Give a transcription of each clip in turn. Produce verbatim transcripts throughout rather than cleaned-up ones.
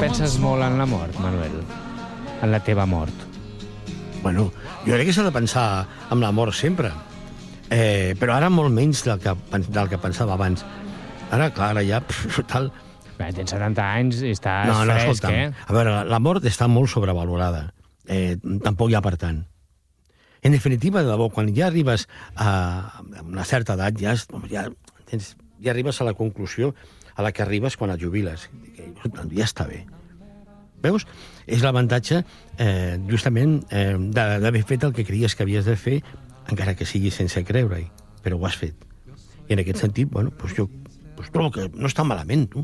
penses molt en la mort, Manuel? En la teva mort? Bueno, jo crec que s'ha de pensar en la mort sempre. Eh, però ara molt menys del que, del que pensava abans. Ara, clar, ara ja... Pff, tal... Bé, tens setanta anys i estàs no, no, fresc, escolta'm, eh? A veure, la mort està molt sobrevalorada. Eh, tampoc hi ha per tant. En definitiva, de debò, quan ja arribes a una certa edat, ja, ja, tens, ja arribes a la conclusió a la que arribes quan et jubiles. Ja està bé. Veus? És l'avantatge, eh, justament, eh, d'haver fet el que creies que havies de fer, encara que sigui sense creure-hi, però ho has fet. I en aquest sentit, bueno, doncs jo doncs trobo que no està malament, tu.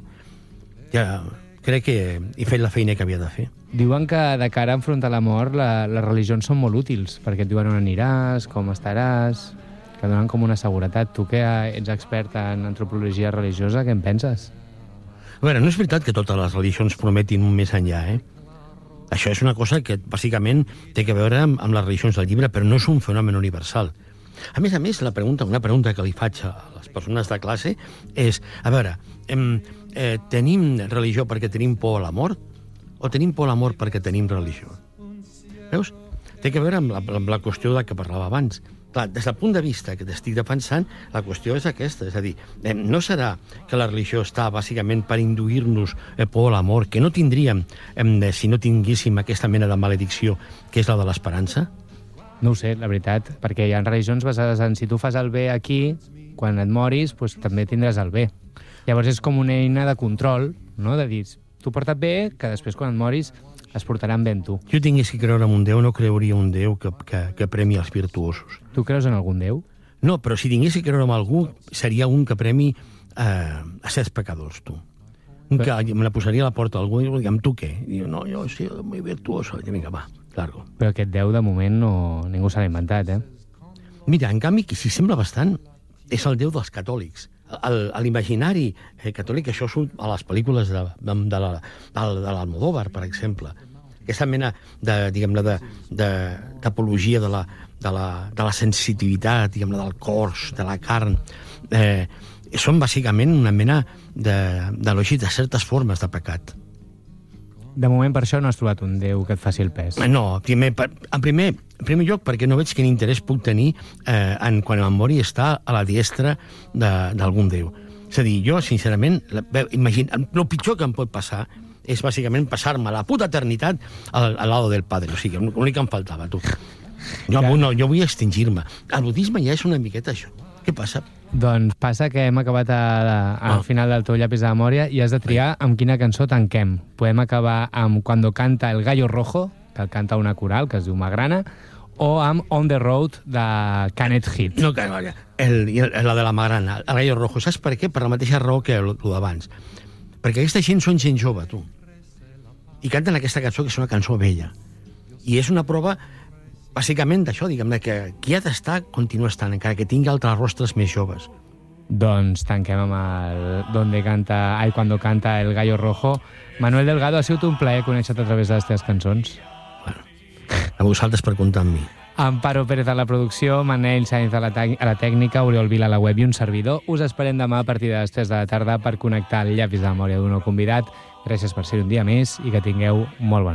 Ja crec que he fet la feina que havia de fer. Diuen que de cara a enfrontar la mort la, les religions són molt útils, perquè et diuen on aniràs, com estaràs, que donen com una seguretat. Tu que ets expert en antropologia religiosa, què en penses? A veure, no és veritat que totes les religions prometin un més enllà, eh? Això és una cosa que, bàsicament, té a veure amb, amb les religions del llibre, però no és un fenomen universal. A més a més, la pregunta, una pregunta que li faig a les persones de classe és, a veure, em, eh, tenim religió perquè tenim por a la mort o tenim por a la mort perquè tenim religió? Veus? Té a veure amb la, amb la qüestió de què parlava abans. Clar, des del punt de vista que t'estic defensant, la qüestió és aquesta, és a dir, eh, no serà que la religió està bàsicament per induir-nos eh, por a la mort, que no tindríem eh, si no tinguéssim aquesta mena de maledicció, que és la de l'esperança? No ho sé, la veritat, perquè hi ha religions basades en si tu fas el bé aquí, quan et moris, doncs també tindràs el bé. Llavors és com una eina de control, no? De dir, tu porta't bé, que després quan et moris es portaran bé amb tu. Si jo tingués que creure en un Déu, no creuria un Déu que, que, que premi els virtuosos. Tu creus en algun Déu? No, però si tingués que creure en algú, seria un que premi eh, a certs pecadors, tu. Un que me la posaria a la porta d'algú i diu, amb tu què? I diu, no, jo soy muy virtuoso. I vinga, va, largo. Però aquest Déu, de moment, no... ningú se l'ha inventat, eh? Mira, en canvi, qui s'hi sembla bastant és el Déu dels catòlics. El, a l'imaginari eh, catòlic, això surt a les pel·lícules de, de, de, la, de l'Almodóvar, per exemple. Aquesta mena de, diguem-ne, de, de, d'apologia de la, de, la, de la sensitivitat, diguem-ne, del cors, de la carn, eh, són bàsicament una mena d'elogi de, de certes formes de pecat. De moment, per això no has trobat un Déu que et faci el pes. No, primer, en primer, en primer lloc, perquè no veig quin interès puc tenir eh, en, quan em mori estar a la diestra d'algun Déu. És a dir, jo, sincerament, imagina, el pitjor que em pot passar és bàsicament passar-me la puta eternitat al, al lado del Padre. O sigui, l'únic que em faltava, tu. Jo, no, jo vull extingir-me. El budisme ja és una miqueta això. Què passa? Doncs passa que hem acabat a, a, al Ah. final del teu llapis de memòria i has de triar amb quina cançó tanquem. Podem acabar amb Cuando canta el gallo rojo, que el canta una coral, que es diu Magrana, o amb On the Road, de Canet Hit. No, que, el, el, la de la Magrana, el gallo rojo. Saps per què? Per la mateixa raó que el, el d'abans. Perquè aquesta gent són gent jove, tu. I canten aquesta cançó, que és una cançó vella. I és una prova, bàsicament, d'això, diguem-ne, que qui ha d'estar continua estant, encara que tingui altres rostres més joves. Doncs tanquem amb el Donde canta, ai, Cuando canta el gallo rojo. Manuel Delgado, ha sigut un plaer conèixer-te a través de les teves cançons. Bueno, a vosaltres per comptar amb mi. Amparo Pérez a la producció, Manel Sainz a la, a la tècnica, Oriol Vila a la web i un servidor. Us esperem demà a partir de les tres de la tarda per connectar el llapis de memòria d'un nou convidat. Gràcies per ser un dia més i que tingueu molt bona